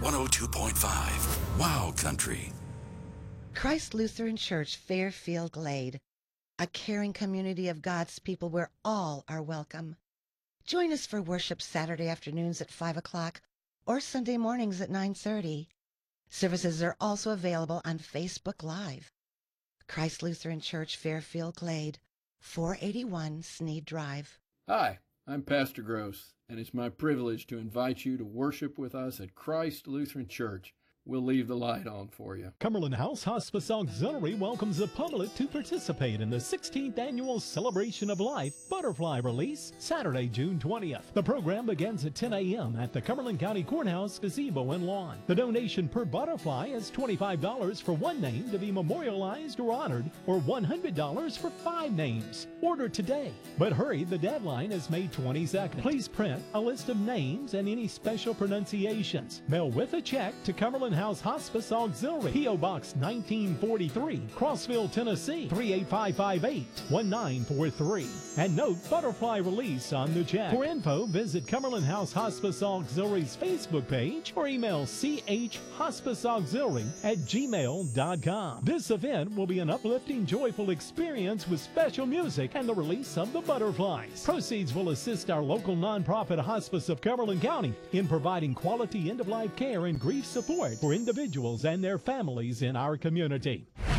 102.5 Wow Country. Christ Lutheran Church, Fairfield Glade, a caring community of God's people where all are welcome. Join us for worship Saturday afternoons at 5 o'clock or Sunday mornings at 9:30. Services are also available on Facebook Live. Christ Lutheran Church, Fairfield Glade, 481 Sneed Drive. Hi, I'm Pastor Gross, and it's my privilege to invite you to worship with us at Christ Lutheran Church. We'll leave the light on for you. Cumberland House Hospice Auxiliary welcomes the public to participate in the 16th Annual Celebration of Life Butterfly Release, Saturday, June 20th. The program begins at 10 a.m. at the Cumberland County Courthouse gazebo and lawn. The donation per butterfly is $25 for one name to be memorialized or honored, or $100 for 5 names. Order today. But hurry, the deadline is May 22nd. Please print a list of names and any special pronunciations. Mail with a check to Cumberland House Hospice Auxiliary, P.O. Box 1943, Crossville, Tennessee 38558-1943. And note Butterfly Release on the check. For info, visit Cumberland House Hospice Auxiliary's Facebook page or email chhospiceauxiliary@gmail.com. This event will be an uplifting, joyful experience with special music and the release of the butterflies. Proceeds will assist our local nonprofit Hospice of Cumberland County in providing quality end-of-life care and grief support for individuals and their families in our community.